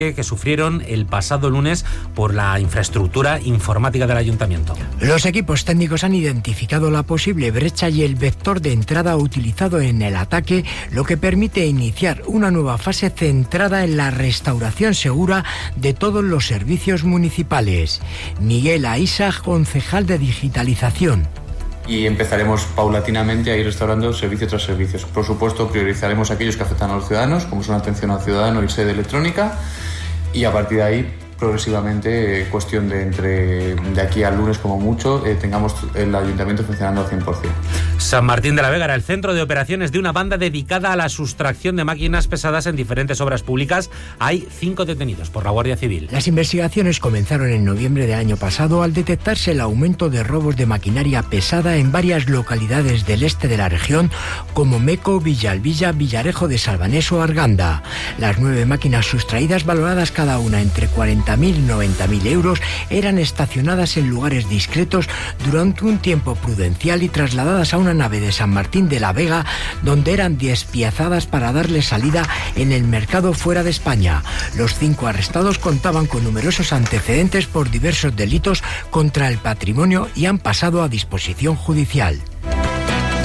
que sufrieron el pasado lunes por la infraestructura informática del ayuntamiento. Los equipos técnicos han identificado la posible brecha y el vector de entrada utilizado en el ataque, lo que permite iniciar una nueva fase centrada en la restauración segura de todos los servicios municipales. Miguel Aisa, concejal de digitalización. Y empezaremos paulatinamente a ir restaurando servicio tras servicio. Por supuesto, priorizaremos aquellos que afectan a los ciudadanos, como son atención al ciudadano y sede electrónica, y a partir de ahí, progresivamente, cuestión de aquí al lunes como mucho, tengamos el ayuntamiento funcionando al 100%. San Martín de la Vega era el centro de operaciones de una banda dedicada a la sustracción de máquinas pesadas en diferentes obras públicas. Hay 5 detenidos por la Guardia Civil. Las investigaciones comenzaron en noviembre del año pasado al detectarse el aumento de robos de maquinaria pesada en varias localidades del este de la región, como Meco, Villalbilla, Villarejo de Salvanés o Arganda. Las 9 máquinas sustraídas, valoradas cada una entre 40.000 y 90.000 euros, eran estacionadas en lugares discretos durante un tiempo prudencial y trasladadas a una nave de San Martín de la Vega, donde eran despiazadas para darle salida en el mercado fuera de España. Los 5 arrestados contaban con numerosos antecedentes por diversos delitos contra el patrimonio y han pasado a disposición judicial.